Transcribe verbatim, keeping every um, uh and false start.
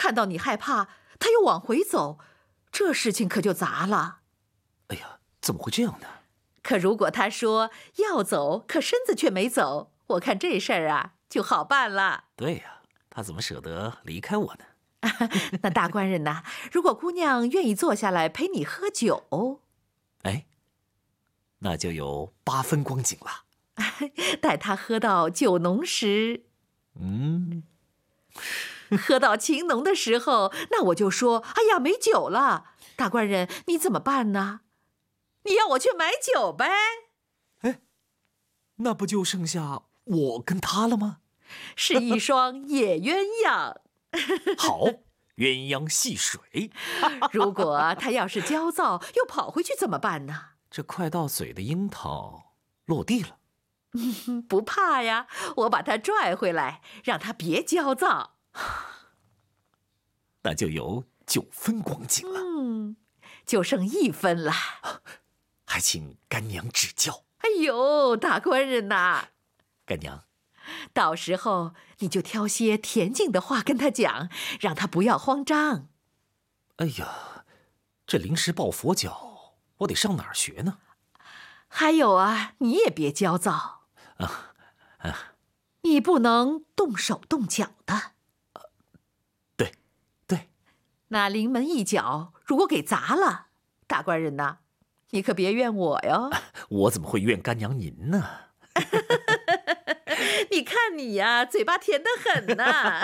看到你害怕，他又往回走，这事情可就砸了。 哎呀，怎么会这样呢？ 可如果他说要走，可身子却没走，我看这事儿啊就好办了。 对呀，他怎么舍得离开我呢？ 那大官人呐，如果姑娘愿意坐下来陪你喝酒， 哎，那就有八分光景了。 待她喝到酒浓时， 嗯， 喝到情浓的时候，那我就说：哎呀，没酒了，大官人你怎么办呢？你要我去买酒呗？ 哎，那不就剩下我跟他了吗？ 是一双野鸳鸯。 好，鸳鸯戏水。 如果他要是焦躁又跑回去怎么办呢？ 这快到嘴的樱桃落地了。 不怕呀，我把他拽回来，让他别焦躁。 那就有九分光景了。 嗯，就剩一分了。 还请干娘指教。 哎呦，大官人呐， 干娘， 到时候你就挑些恬静的话跟他讲，让他不要慌张。 哎呀，这临时抱佛脚，我得上哪儿学呢？ 还有啊，你也别焦躁啊啊！ 你不能动手动脚的。 对，对。 那临门一脚如果给砸了，大官人呐，你可别怨我哟。 我怎么会怨干娘您呢？ 你看你呀，嘴巴甜得很呐。